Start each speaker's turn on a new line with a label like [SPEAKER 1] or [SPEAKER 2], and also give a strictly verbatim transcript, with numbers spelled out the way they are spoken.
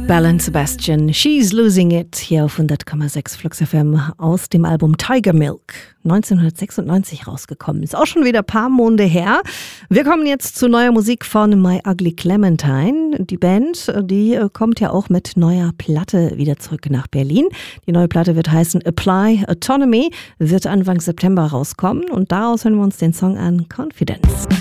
[SPEAKER 1] Belle and Sebastian, She's Losing It, hier auf hundert Komma sechs Flux F M aus dem Album Tiger Milk, neunzehnhundertsechsundneunzig rausgekommen. Ist auch schon wieder ein paar Monde her. Wir kommen jetzt zu neuer Musik von My Ugly Clementine. Die Band, die kommt ja auch mit neuer Platte wieder zurück nach Berlin. Die neue Platte wird heißen Apply Autonomy, wird Anfang September rauskommen und daraus hören wir uns den Song an Confidence.